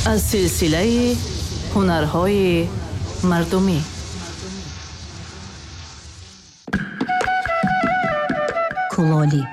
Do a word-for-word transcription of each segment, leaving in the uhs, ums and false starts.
از سلسله هنرهای مردمی. کلالی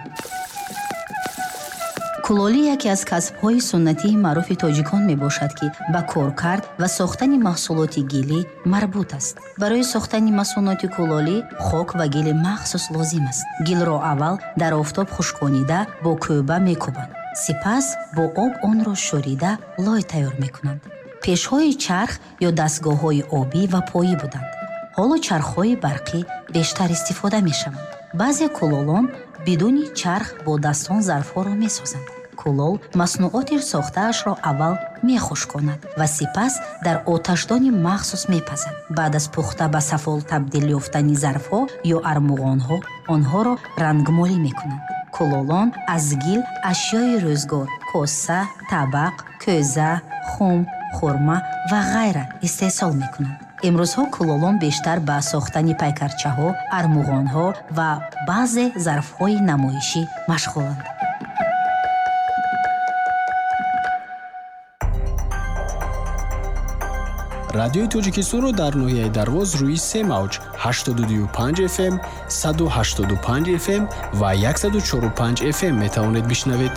کلالی یکی از کسب‌های سنتی معروف تاجیکان میباشد که به کارکرد و ساختن محصولات گلی مربوط است. برای ساختن محصولات کلالی خاک و گل مخصوص لازم است. گل را اول در آفتاب خشکانیده با کوبه میکوبند. سپس با آب آن را شوریده لای تیار میکنند. پیش‌های چرخ یا دستگاه‌های آبی و پایی بودند. حالا چرخ‌های برقی بیشتر استفاده میشوند. بعضی کلالان بدون چرخ با دستان ظرف‌ها را می‌سازند. کلال مصنوعات ساخته‌اش را اول می‌خشکاند و سپس در آتشدان مخصوص می‌پزد. بعد از پخته به صفال تبدیل یافتن ظرف‌ها یا ارمغان‌ها آنها را رنگمالی می‌کنند. کلالان از گل اشیای روزگار، کاسه، طبق، کوزه، خم، خرما و غیره استحصال می‌کنند. امروزها کلالان بیشتر به ساختن پیکرچه‌ها، ارمغان‌ها و بعضی ظرف‌های نمایشی مشغولند. رادیوی توجیکستان رو در ناحیه درواز روی سه موج هشتاد و دو و پنج اف ام، صد و هشتاد و پنج اف ام و صد و چهار و پنج اف ام میتوانید بشنوید.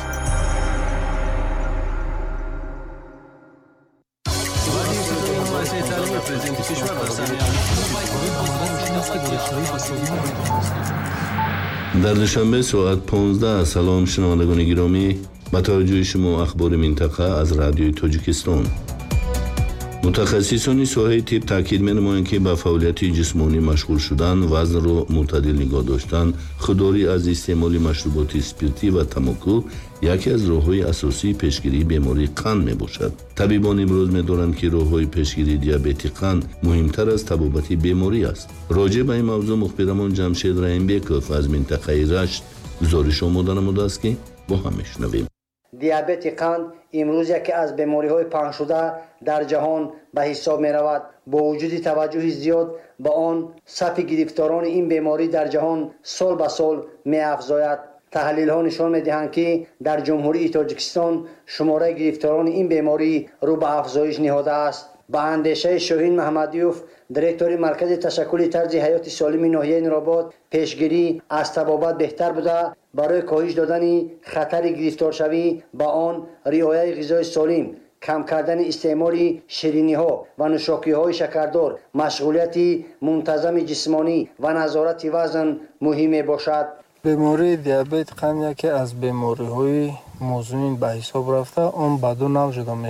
در دوشنبه ساعت پانزده. سلام شنوندگان گرامی، با توجه شما اخبار منطقه از رادیوی تاجیکستان. متخصصان ساحه طب تاکید می‌نمایند که با فعالیت جسمانی مشغول شدن، وزن را معتدل نگاه داشتن، خودداری از استعمال مشروبات اسپریتی و تمباکو یکی از راه‌های اساسی پیشگیری بیماری قند میباشد. طبیبان امروز می‌دانند که راه‌های پیشگیری دیابت قند مهمتر از تبابت بیماری است. راجع به این موضوع مخبرمان جمشید رحیمبکوف از منطقه رشت گزارش آماده نموده است که با هم میشنویم. دیابت قند امروز یکی از بیماری‌های پنهان شده در جهان به حساب می‌رود. با وجود توجه زیاد به آن، صف گرفتاران این بیماری در جهان سال به سال می‌افزاید. تحلیل‌ها نشان می‌دهند که در جمهوری تاجیکستان شماره گرفتاران این بیماری رو به افزایش نهاده است. با اندیشه شاهین محمدیوف، دیرکتور مرکز تشکل طرز حیات سالم ناحیه نورآباد، پیشگیری از تبابت بهتر بوده. برای کاهش دادن خطر گرفتار شوی با آن، رعایت غذای سالم، کم کردن استعمال شیرینی‌ها و نوشاکی‌های شکردار، مشغولیت منتظم جسمانی و نظارت وزن مهم باشد. بیماری دیابت قند یکی از بیماری‌های مزمن به حساب رفته. آن به دو نوع جدا می‌شود.